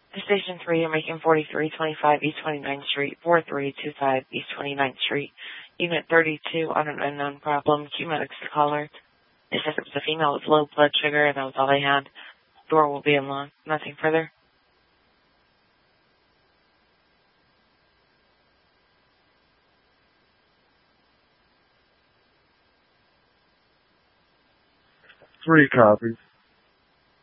Station 3, you're making 4325 East 29th Street, 4325 East 29th Street. Unit 32 on an unknown problem. Q-Medic's the caller. It says it was a female with low blood sugar, and that was all they had. Door will be unlocked. Nothing further. Three copies.